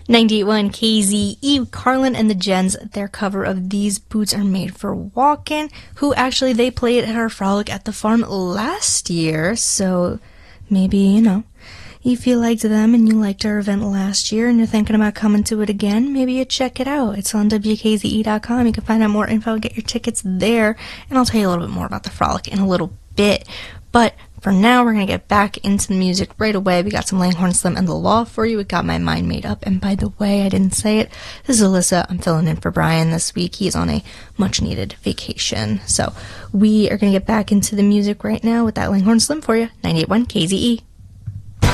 98.1 KZE, Carlin and the Gens, their cover of These Boots Are Made for Walkin', who actually they played at our frolic at the farm last year, so maybe, you feel liked them and you liked our event last year and you're thinking about coming to it again, maybe you check it out. It's on WKZE.com. You can find out more info and get your tickets there, and I'll tell you a little bit more about the frolic in a little bit. But for now, we're going to get back into the music right away. We got some Langhorne Slim and The Law for you. We got My Mind Made Up. And by the way, I didn't say it, this is Alyssa. I'm filling in for Brian this week. He's on a much-needed vacation. So we are going to get back into the music right now with that Langhorne Slim for you. 98.1 KZE.